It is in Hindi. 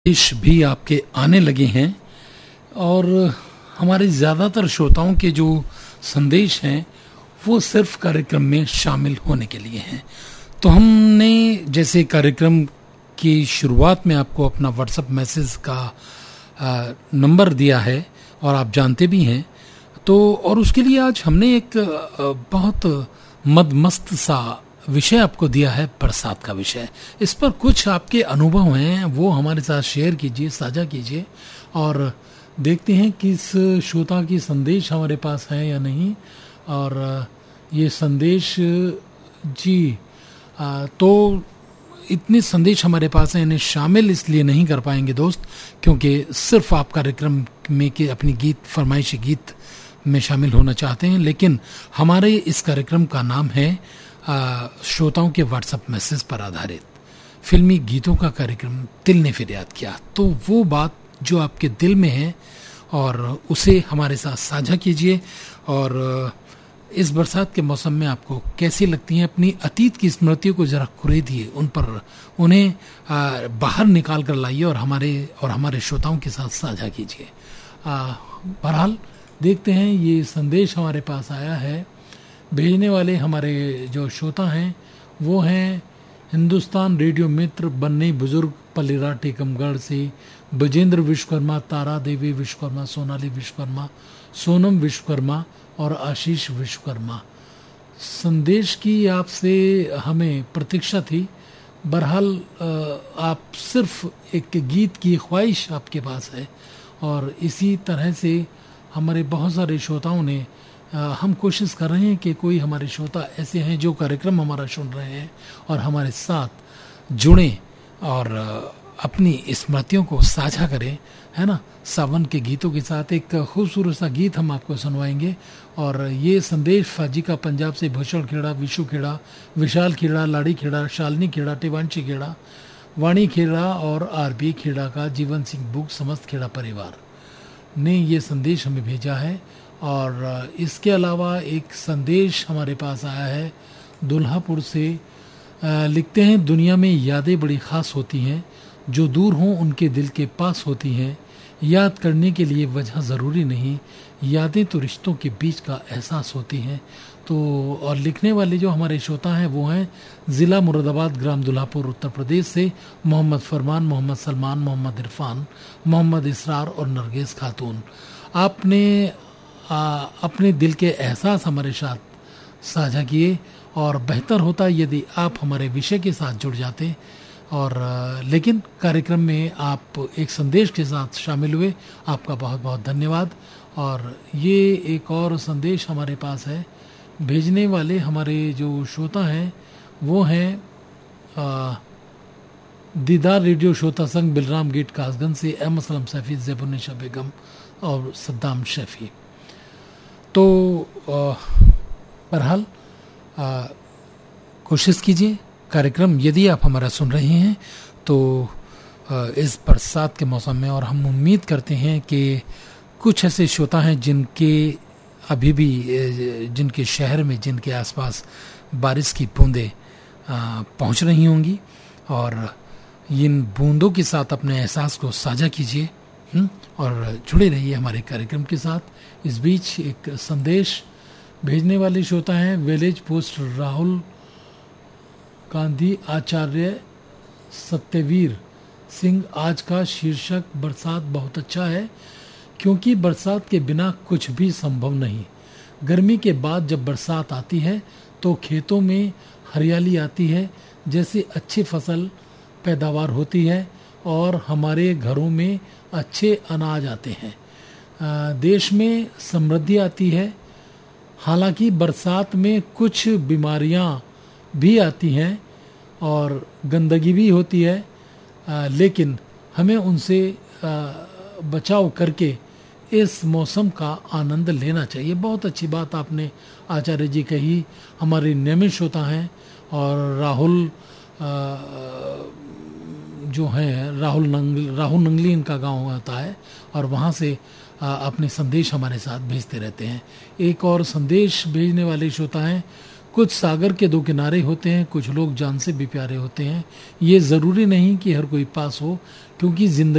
देश भी आपके आने लगे हैं और हमारे ज़्यादातर श्रोताओं के जो संदेश हैं वो सिर्फ कार्यक्रम में शामिल होने के लिए हैं। तो हमने जैसे कार्यक्रम की शुरुआत में आपको अपना व्हाट्सएप मैसेज का नंबर दिया है और आप जानते भी हैं, तो और उसके लिए आज हमने एक बहुत मदमस्त सा विषय आपको दिया है, बरसात का विषय। इस पर कुछ आपके अनुभव हैं वो हमारे साथ शेयर कीजिए, साझा कीजिए और देखते हैं किस श्रोता की संदेश हमारे पास है या नहीं। और ये संदेश जी तो इतने संदेश हमारे पास हैं, इन्हें शामिल इसलिए नहीं कर पाएंगे दोस्त, क्योंकि सिर्फ आप कार्यक्रम में के अपनी गीत फरमाइशी गीत में शामिल होना चाहते हैं। लेकिन हमारे इस कार्यक्रम का नाम है श्रोताओं के व्हाट्सएप मैसेज पर आधारित फिल्मी गीतों का कार्यक्रम दिल ने फिर याद किया। तो वो बात जो आपके दिल में है और उसे हमारे साथ साझा कीजिए। और इस बरसात के मौसम में आपको कैसी लगती हैं, अपनी अतीत की स्मृतियों को जरा कुरेदिए, उन्हें बाहर निकाल कर लाइए और हमारे श्रोताओं के साथ साझा कीजिए। बहरहाल देखते हैं, ये संदेश हमारे पास आया है। भेजने वाले हमारे जो श्रोता हैं वो हैं हिंदुस्तान रेडियो मित्र बन्नी बुजुर्ग पलिरा टीकमगढ़ से बजेंद्र विश्वकर्मा, तारा देवी विश्वकर्मा, सोनाली विश्वकर्मा, सोनम विश्वकर्मा और आशीष विश्वकर्मा। संदेश की आपसे हमें प्रतीक्षा थी। बहरहाल आप सिर्फ एक गीत की ख्वाहिश आपके पास है और इसी तरह से हमारे बहुत सारे श्रोताओं ने हम कोशिश कर रहे हैं कि कोई हमारे श्रोता ऐसे हैं जो कार्यक्रम हमारा सुन रहे हैं और हमारे साथ जुड़ें और अपनी स्मृतियों को साझा करें, है ना। सावन के गीतों के साथ एक खूबसूरत सा गीत हम आपको सुनवाएंगे। और ये संदेश फाजिका पंजाब से भूषण खेड़ा, विशु खेड़ा, विशाल खेड़ा, लाड़ी खेड़ा, शालिनी खेड़ा, टिवांशी खेड़ा, वाणी खेड़ा और आरबी खेड़ा का जीवन सिंह बुक समस्त खेड़ा परिवार ने ये संदेश हमें भेजा है। और इसके अलावा एक संदेश हमारे पास आया है दुल्हापुर से। लिखते हैं, दुनिया में यादें बड़ी ख़ास होती हैं, जो दूर हों उनके दिल के पास होती हैं। याद करने के लिए वजह ज़रूरी नहीं, यादें तो रिश्तों के बीच का एहसास होती हैं। तो और लिखने वाले जो हमारे श्रोता हैं वो हैं ज़िला मुरादाबाद, ग्राम दुल्हापुर, उत्तर प्रदेश से मोहम्मद फरमान, मोहम्मद सलमान, मोहम्मद इरफान, मोहम्मद इसरार और नरगिस खातून। आपने अपने दिल के एहसास हमारे साथ साझा किए और बेहतर होता यदि आप हमारे विषय के साथ जुड़ जाते। और लेकिन कार्यक्रम में आप एक संदेश के साथ शामिल हुए, आपका बहुत बहुत धन्यवाद। और ये एक और संदेश हमारे पास है। भेजने वाले हमारे जो श्रोता हैं वो हैं दीदार रेडियो श्रोता संघ, बिलराम गेट, कासगंज से एम असलम सैफी, ज़ेबुन्निशा बेगम और सद्दाम शफी। तो बहरहाल कोशिश कीजिए, कार्यक्रम यदि आप हमारा सुन रहे हैं तो इस बरसात के मौसम में, और हम उम्मीद करते हैं कि कुछ ऐसे श्रोता हैं जिनके अभी भी जिनके शहर में, जिनके आसपास बारिश की बूंदें पहुंच रही होंगी, और इन बूंदों के साथ अपने एहसास को साझा कीजिए और जुड़े रहिए हमारे कार्यक्रम के साथ। इस बीच एक संदेश भेजने वाले श्रोता हैं विलेज पोस्ट राहुल गांधी आचार्य सत्यवीर सिंह। आज का शीर्षक बरसात बहुत अच्छा है, क्योंकि बरसात के बिना कुछ भी संभव नहीं। गर्मी के बाद जब बरसात आती है तो खेतों में हरियाली आती है, जैसे अच्छी फसल पैदावार होती है और हमारे घरों में अच्छे अनाज आते हैं, देश में समृद्धि आती है। हालांकि बरसात में कुछ बीमारियां भी आती हैं और गंदगी भी होती है, लेकिन हमें उनसे बचाव करके इस मौसम का आनंद लेना चाहिए। बहुत अच्छी बात आपने आचार्य जी कही। हमारे नियमित श्रोता हैं और राहुल जो हैं राहुल नंगली इनका गांव होता है और वहाँ से अपने संदेश हमारे साथ भेजते रहते हैं। एक और संदेश भेजने वाले श्रोता हैं कुछ सागर के दो किनारे होते हैं, कुछ लोग जान से भी प्यारे होते हैं। ये ज़रूरी नहीं कि हर कोई पास हो, क्योंकि जिंदगी